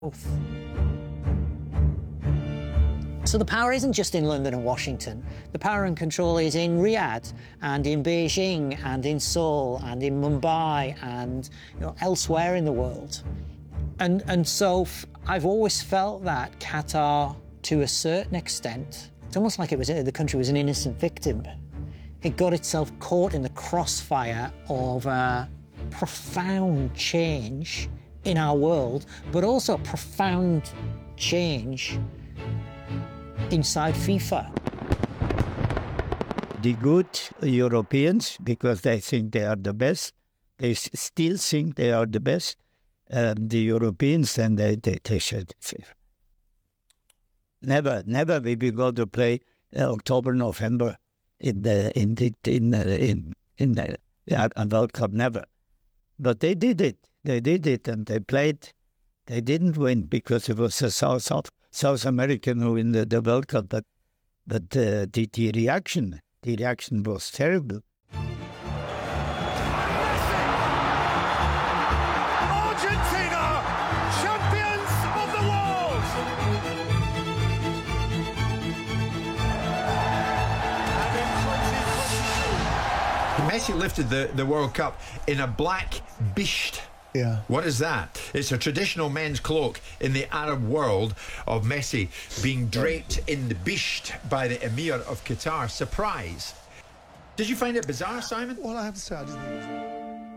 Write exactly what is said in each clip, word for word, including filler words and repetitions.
So the power isn't just in London and Washington. The power and control is in Riyadh and in Beijing and in Seoul and in Mumbai and, you know, elsewhere in the world. And, and so f I've always felt that Qatar, to a certain extent, it's almost like it was the country was an innocent victim. It got itself caught in the crossfire of uh, profound change in our world, but also profound change inside FIFA. The good Europeans, because they think they are the best, they still think they are the best. Um, the Europeans, then they, they, they should. Never, never we will go to play uh, October, November in the in the in the, in in the yeah, World Cup. Never, but they did it. They did it, and they played. They didn't win because it was a South South, South American who win the, the World Cup. But but uh, the the reaction, the reaction was terrible. Messi lifted the, the World Cup in a black bisht. Yeah. What is that? It's a traditional men's cloak in the Arab world of Messi being draped in the bisht by the Emir of Qatar. Surprise. Did you find it bizarre, Simon? Well, I have to say, I didn't think it was...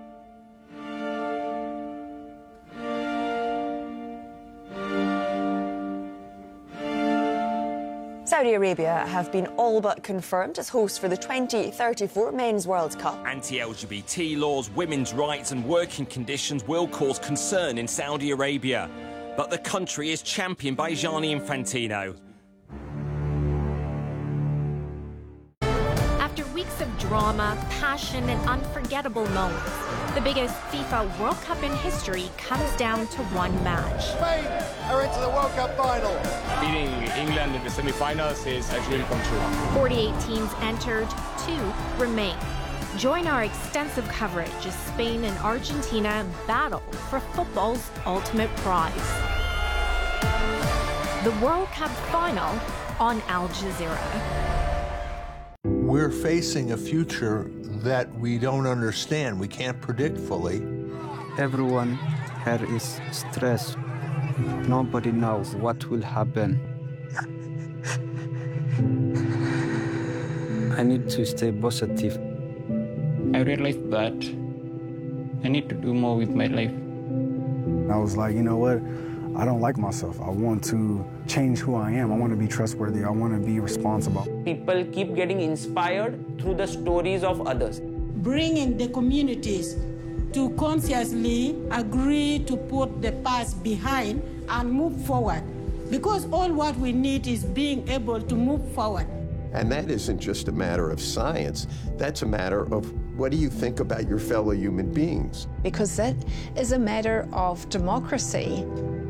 Saudi Arabia have been all but confirmed as host for the twenty thirty-four Men's World Cup. Anti-L G B T laws, women's rights and working conditions will cause concern in Saudi Arabia. But the country is championed by Gianni Infantino. After weeks of drama, passion and unforgettable moments, the biggest FIFA World Cup in history comes down to one match. Spain are into the World Cup final. Beating England in the semi-finals is a dream come true. forty-eight teams entered, two remain. Join our extensive coverage as Spain and Argentina battle for football's ultimate prize. The World Cup final on Al Jazeera. We're facing a future that we don't understand, we can't predict fully. Everyone here is stressed. Nobody knows what will happen. I need to stay positive. I realized that I need to do more with my life. I was like, you know what? I don't like myself. I want to change who I am. I want to be trustworthy. I want to be responsible. People keep getting inspired through the stories of others. Bringing the communities to consciously agree to put the past behind and move forward. Because all what we need is being able to move forward. And that isn't just a matter of science. That's a matter of what do you think about your fellow human beings? Because that is a matter of democracy.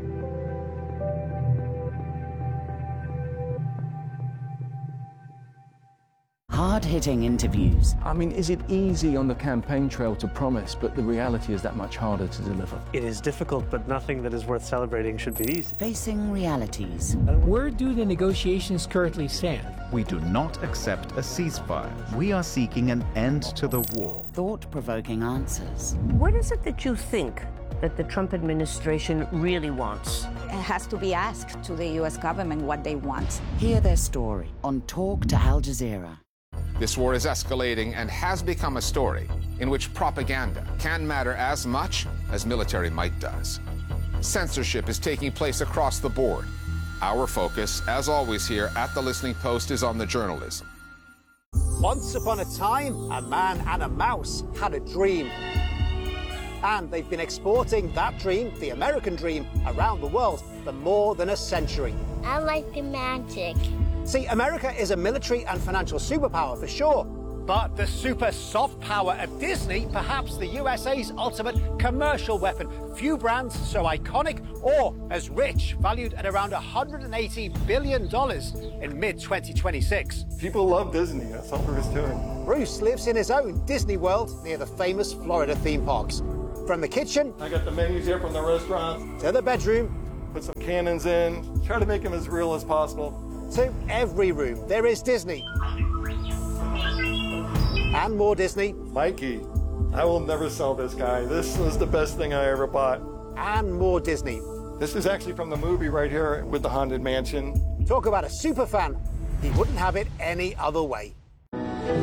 Hard-hitting interviews. I mean, is it easy on the campaign trail to promise, but the reality is that much harder to deliver? It is difficult, but nothing that is worth celebrating should be easy. Facing realities. Where do the negotiations currently stand? We do not accept a ceasefire. We are seeking an end to the war. Thought-provoking answers. What is it that you think that the Trump administration really wants? It has to be asked to the U S government what they want. Hear their story on Talk to Al Jazeera. This war is escalating and has become a story in which propaganda can matter as much as military might does. Censorship is taking place across the board. Our focus, as always here at The Listening Post, is on the journalism. Once upon a time, a man and a mouse had a dream. And they've been exporting that dream, the American dream, around the world for more than a century. I like the magic. See, America is a military and financial superpower for sure, but the super soft power of Disney, perhaps the U S A's ultimate commercial weapon. Few brands so iconic or as rich, valued at around one hundred eighty billion dollars in mid twenty twenty-six. People love Disney, that's all there is to it. Bruce lives in his own Disney World near the famous Florida theme parks. From the kitchen, I got the menus here from the restaurants, to the bedroom, put some cannons in, try to make them as real as possible. To every room, there is Disney. And more Disney. Mikey, I will never sell this guy. This was the best thing I ever bought. And more Disney. This is actually from the movie right here with the Haunted Mansion. Talk about a super fan. He wouldn't have it any other way.